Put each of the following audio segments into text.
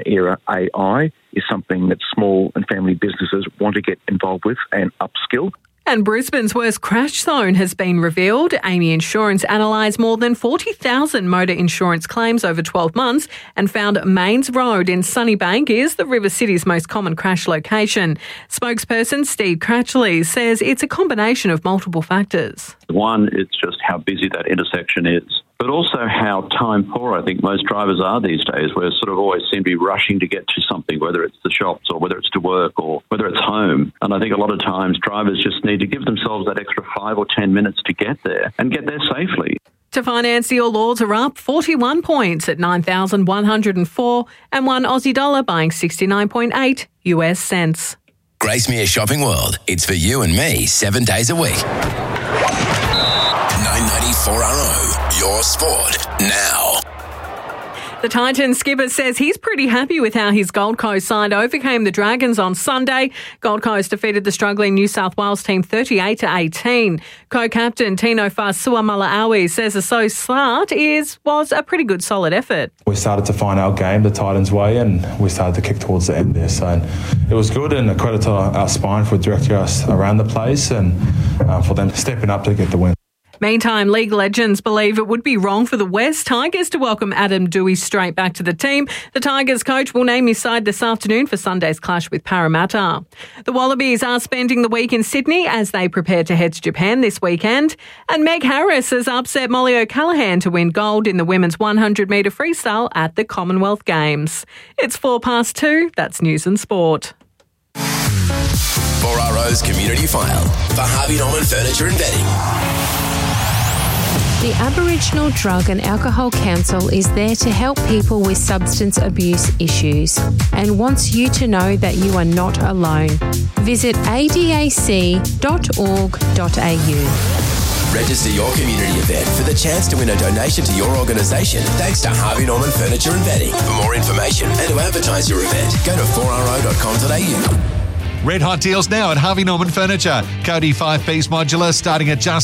Era AI is something that small and family businesses want to get involved with and upskill. And Brisbane's worst crash zone has been revealed. Amy Insurance analysed more than 40,000 motor insurance claims over 12 months and found Mains Road in Sunnybank is the River City's most common crash location. Spokesperson Steve Cratchley says it's a combination of multiple factors. One, it's just how busy that intersection is, but also how time poor I think most drivers are these days, where sort of always seem to be rushing to get to something, whether it's the shops or whether it's to work or whether it's home. And I think a lot of times drivers just need to give themselves that extra 5 or 10 minutes to get there and get there safely. To finance, your Lords are up 41 points at 9,104 and one Aussie dollar buying 69.8 US cents. Gracemere Shopping World. It's for you and me 7 days a week. 994RO, your sport now. The Titans skipper says he's pretty happy with how his Gold Coast side overcame the Dragons on Sunday. Gold Coast defeated the struggling New South Wales team 38-18. Co-captain Tino Fa'asuamaleaui says the so start was a pretty good solid effort. We started to find our game the Titans way, and we started to kick towards the end there. So it was good, and a credit to our spine for directing us around the place and for them stepping up to get the win. Meantime, league legends believe it would be wrong for the West Tigers to welcome Adam Doueihi straight back to the team. The Tigers coach will name his side this afternoon for Sunday's clash with Parramatta. The Wallabies are spending the week in Sydney as they prepare to head to Japan this weekend. And Meg Harris has upset Molly O'Callaghan to win gold in the women's 100-metre freestyle at the Commonwealth Games. It's 2:04. That's news and sport. 4RO's Community File for Harvey Norman Furniture and Bedding. The Aboriginal Drug and Alcohol Council is there to help people with substance abuse issues and wants you to know that you are not alone. Visit adac.org.au. Register your community event for the chance to win a donation to your organisation thanks to Harvey Norman Furniture and Bedding. For more information and to advertise your event, go to 4ro.com.au. Red hot deals now at Harvey Norman Furniture. Cody 5-piece modular starting at just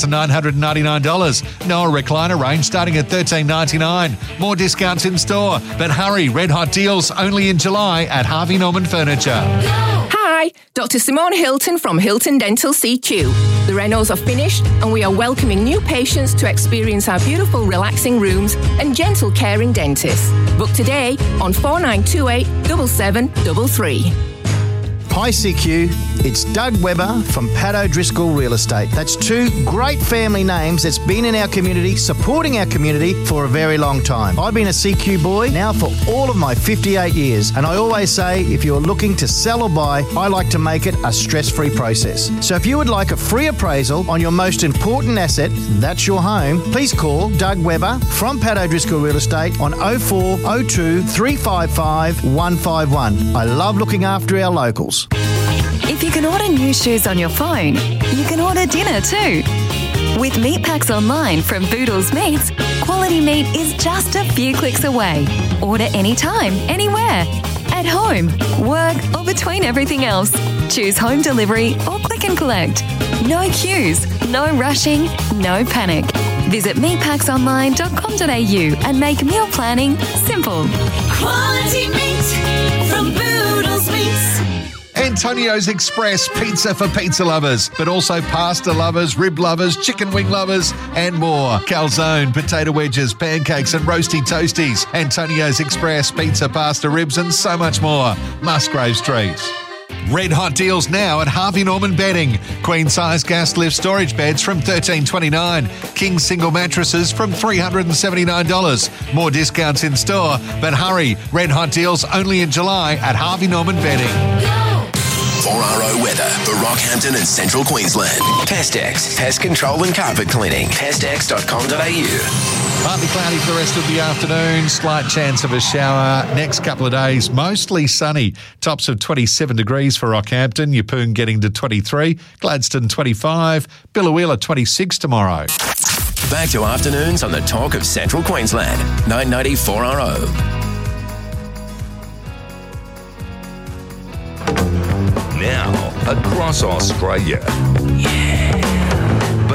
$2,999. Noah recliner range starting at $1,399. More discounts in store. But hurry, red hot deals only in July at Harvey Norman Furniture. Hi, Dr. Simone Hilton from Hilton Dental CQ. The renos are finished and we are welcoming new patients to experience our beautiful relaxing rooms and gentle caring dentists. Book today on 4928 7733. Hi CQ, it's Doug Webber from Pat O'Driscoll Real Estate. That's two great family names that's been in our community, supporting our community for a very long time. I've been a CQ boy now for all of my 58 years, and I always say if you're looking to sell or buy, I like to make it a stress-free process. So if you would like a free appraisal on your most important asset, that's your home, please call Doug Webber from Pat O'Driscoll Real Estate on 0402 355 151. I love looking after our locals. If you can order new shoes on your phone, you can order dinner too. With meat packs online from Boodles Meats, quality meat is just a few clicks away. Order anytime, anywhere. At home, work, or between everything else. Choose home delivery or click and collect. No queues, no rushing, no panic. Visit meatpacksonline.com.au and make meal planning simple. Quality meat from Boodles Meats. Antonio's Express pizza for pizza lovers, but also pasta lovers, rib lovers, chicken wing lovers, and more. Calzone, potato wedges, pancakes, and roasty toasties. Antonio's Express pizza, pasta, ribs, and so much more. Musgrave Street. Red hot deals now at Harvey Norman Bedding. Queen size gas lift storage beds from $1,329. King single mattresses from $379. More discounts in store, but hurry, red hot deals only in July at Harvey Norman Bedding. 4RO weather for Rockhampton and Central Queensland. Pestex, pest control and carpet cleaning. Pestex.com.au. Partly cloudy for the rest of the afternoon. Slight chance of a shower. Next couple of days, mostly sunny. Tops of 27 degrees for Rockhampton. Yeppoon getting to 23. Gladstone 25. Biloela 26 tomorrow. Back to afternoons on the talk of Central Queensland. 990 4RO. Now, across Australia. Back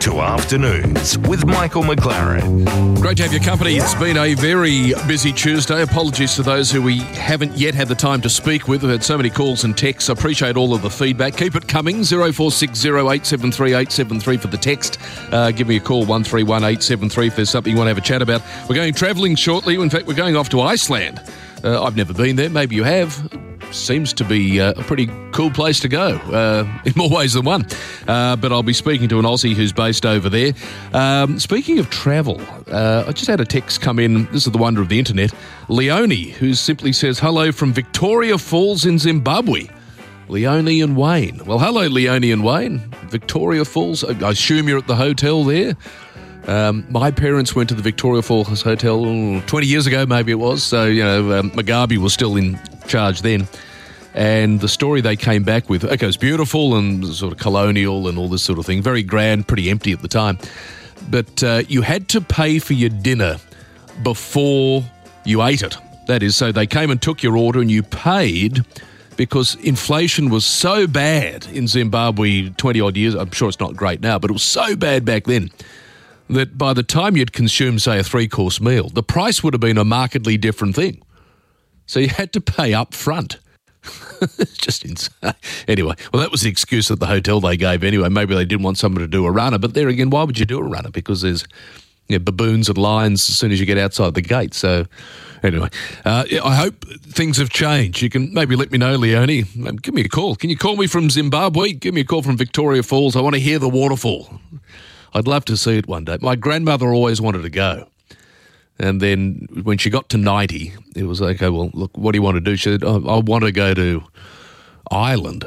to Afternoons with Michael McLaren. Great to have your company. It's been a very busy Tuesday. Apologies to those who we haven't yet had the time to speak with. We've had so many calls and texts. I appreciate all of the feedback. Keep it coming. 0460 873 873 for the text. Give me a call, 131 873 if there's something you want to have a chat about. We're going travelling shortly. In fact, we're going off to Iceland. I've never been there. Maybe you have. Seems to be a pretty cool place to go in more ways than one. But I'll be speaking to an Aussie who's based over there. Speaking of travel, I just had a text come in. This is the wonder of the internet. Leonie, who simply says, hello from Victoria Falls in Zimbabwe. Leonie and Wayne. Well, hello, Leonie and Wayne. Victoria Falls. I assume you're at the hotel there. My parents went to the Victoria Falls Hotel 20 years ago, maybe it was. So, Mugabe was still in charge then. And the story they came back with, okay, it was beautiful and sort of colonial and all this sort of thing. Very grand, pretty empty at the time. But you had to pay for your dinner before you ate it. That is, so they came and took your order and you paid because inflation was so bad in Zimbabwe 20-odd years. I'm sure it's not great now, but it was so bad back then that by the time you'd consumed, say, a 3-course meal, the price would have been a markedly different thing. So you had to pay up front. It's just insane. Anyway, well, that was the excuse that the hotel they gave anyway. Maybe they didn't want someone to do a runner. But there again, why would you do a runner? Because there's baboons and lions as soon as you get outside the gate. So anyway, I hope things have changed. You can maybe let me know, Leonie. Give me a call. Can you call me from Zimbabwe? Give me a call from Victoria Falls. I want to hear the waterfall. I'd love to see it one day. My grandmother always wanted to go. And then when she got to 90, it was like, okay, well, look, what do you want to do? She said, I want to go to Ireland.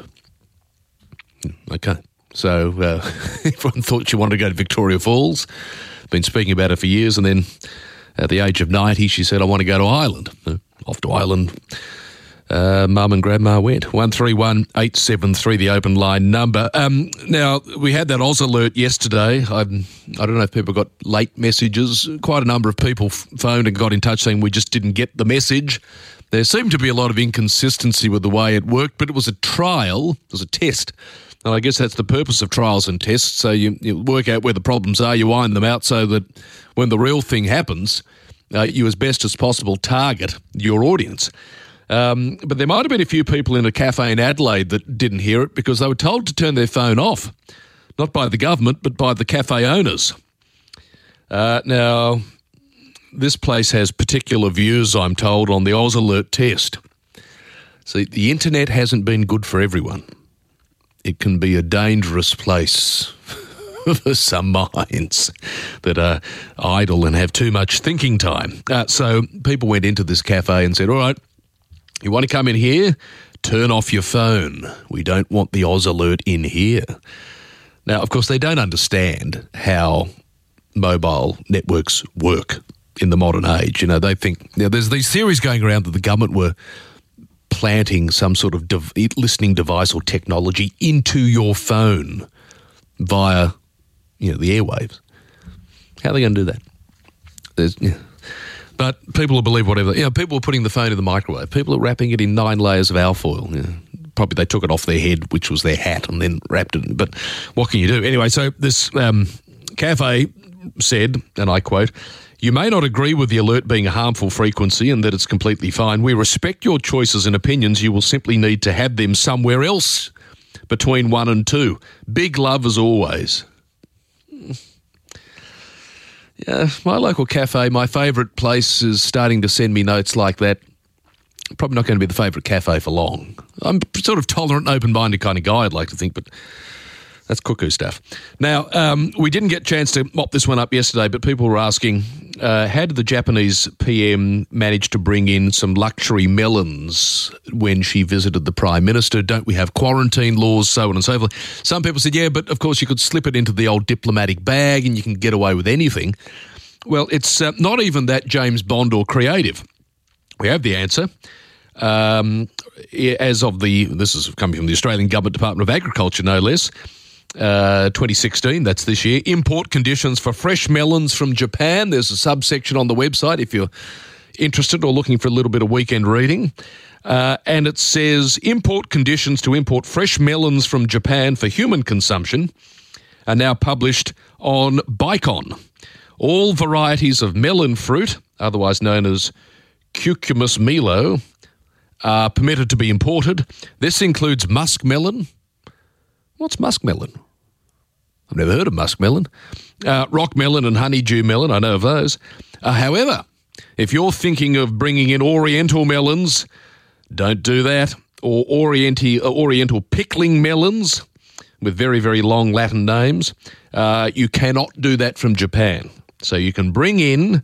Okay. So everyone thought she wanted to go to Victoria Falls. Been speaking about it for years. And then at the age of 90, she said, I want to go to Ireland. Off to Ireland. Mum and Grandma went. 131 873, the open line number. Now, we had that Oz alert yesterday. I don't know if people got late messages. Quite a number of people phoned and got in touch saying we just didn't get the message. There seemed to be a lot of inconsistency with the way it worked, but it was a trial. It was a test. And I guess that's the purpose of trials and tests. So you work out where the problems are, you iron them out so that when the real thing happens, you as best as possible target your audience. But there might have been a few people in a cafe in Adelaide that didn't hear it because they were told to turn their phone off, not by the government, but by the cafe owners. Now, this place has particular views, I'm told, on the Oz Alert test. See, the internet hasn't been good for everyone. It can be a dangerous place for some minds that are idle and have too much thinking time. So people went into this cafe and said, all right, you want to come in here? Turn off your phone. We don't want the Oz Alert in here. Now, of course, they don't understand how mobile networks work in the modern age. They think there's these theories going around that the government were planting some sort of listening device or technology into your phone via, the airwaves. How are they going to do that? But people will believe whatever. People are putting the phone in the microwave. People are wrapping it in 9 layers of alfoil. Probably they took it off their head, which was their hat, and then wrapped it. But what can you do? Anyway, so this cafe said, and I quote, "You may not agree with the alert being a harmful frequency and that it's completely fine. We respect your choices and opinions. You will simply need to have them somewhere else between 1 and 2. Big love as always." Yeah, my local cafe, my favourite place, is starting to send me notes like that. Probably not going to be the favourite cafe for long. I'm sort of tolerant and open-minded kind of guy, I'd like to think, but that's cuckoo stuff. Now, we didn't get a chance to mop this one up yesterday, but people were asking, how did the Japanese PM manage to bring in some luxury melons when she visited the Prime Minister? Don't we have quarantine laws, so on and so forth? Some people said, yeah, but of course you could slip it into the old diplomatic bag and you can get away with anything. Well, it's not even that James Bond or creative. We have the answer. As of this is coming from the Australian Government Department of Agriculture, no less, 2016, that's this year. Import conditions for fresh melons from Japan. There's a subsection on the website if you're interested or looking for a little bit of weekend reading. And it says import conditions to import fresh melons from Japan for human consumption are now published on Bicon. All varieties of melon fruit, otherwise known as Cucumis melo, are permitted to be imported. This includes muskmelon. What's muskmelon? I've never heard of muskmelon. Rock melon and honeydew melon, I know of those. However, if you're thinking of bringing in oriental melons, don't do that. Or oriental pickling melons with very, very long Latin names. You cannot do that from Japan. So you can bring in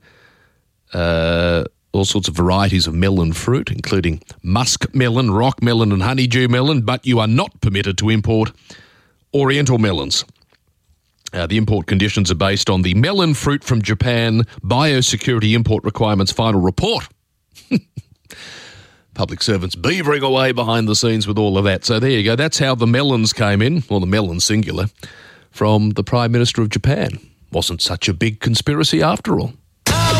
all sorts of varieties of melon fruit, including musk melon, rock melon and honeydew melon, but you are not permitted to import oriental melons. The import conditions are based on the Melon Fruit from Japan Biosecurity Import Requirements Final Report. Public servants beavering away behind the scenes with all of that. So there you go. That's how the melons came in, or the melon singular, from the Prime Minister of Japan. Wasn't such a big conspiracy after all.